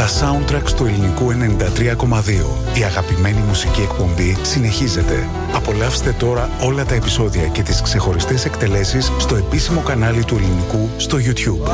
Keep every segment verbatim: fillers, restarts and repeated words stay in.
Τα soundtracks του ελληνικού ενενήντα τρία κόμμα δύο. Η αγαπημένη μουσική εκπομπή συνεχίζεται. Απολαύστε τώρα όλα τα επεισόδια και τις ξεχωριστές εκτελέσεις στο επίσημο κανάλι του ελληνικού στο YouTube.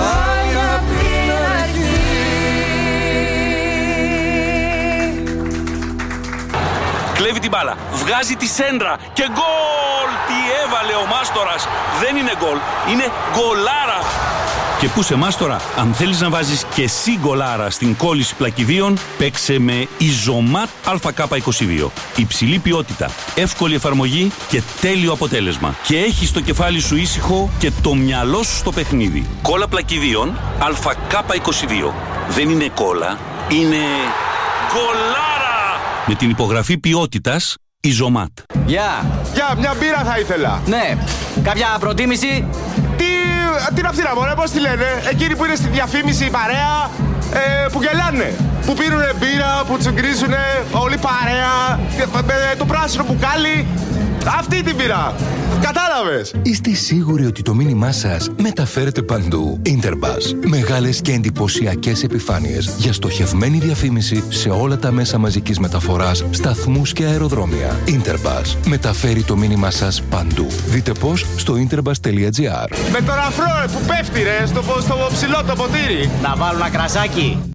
Κλέβει την μπάλα, βγάζει τη σέντρα και γκολ! Τι έβαλε ο Μάστορας! Δεν είναι γκολ, είναι γκολάρα! Και πού σε Μάστορα, αν θέλεις να βάζεις και εσύ γκολάρα στην κόλληση πλακιδίων, παίξε με Ιζωμάτ Α Κ είκοσι δύο. Υψηλή ποιότητα, εύκολη εφαρμογή και τέλειο αποτέλεσμα. Και έχεις το κεφάλι σου ήσυχο και το μυαλό σου στο παιχνίδι. Κόλλα πλακιδίων Α Κ είκοσι δύο. Δεν είναι κόλλα, είναι γκολάρα! Με την υπογραφή ποιότητας Ιζωμάτ. Γεια! Γεια, μια μπύρα θα ήθελα. Ναι, κάποια προτίμηση? Τι, τι να φτύνα μωρέ, πώς τη λένε? Εκείνοι που είναι στη διαφήμιση η παρέα, ε, που γελάνε. Που πίνουνε μπύρα, που τσουγκρίζουνε, όλη παρέα, με το πράσινο μπουκάλι. Αυτή την πήρα. Κατάλαβες. Είστε σίγουροι ότι το μήνυμά σας μεταφέρεται παντού? Interbus. Μεγάλες και εντυπωσιακές επιφάνειες για στοχευμένη διαφήμιση σε όλα τα μέσα μαζικής μεταφοράς, σταθμούς και αεροδρόμια. Interbus. Μεταφέρει το μήνυμά σας παντού. Δείτε πώς στο interbus τελεία τζι άρ. Με τον αφρό ρε, που πέφτει ρε, στο, στο ψηλό το ποτήρι. Να βάλω ένα κρασάκι.